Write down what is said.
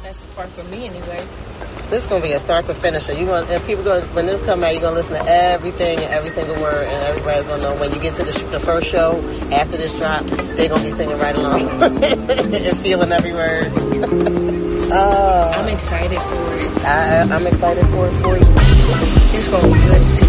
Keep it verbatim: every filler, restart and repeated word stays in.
That's the part for me anyway. This is gonna be a start to finish. You going and people going when this come out, you're gonna listen to everything and every single word, and everybody's gonna know when you get to the, sh- the first show after this drop, they're gonna be singing right along and feeling every word. uh, I'm excited for it. I, I'm excited for it for you. It's gonna be good to see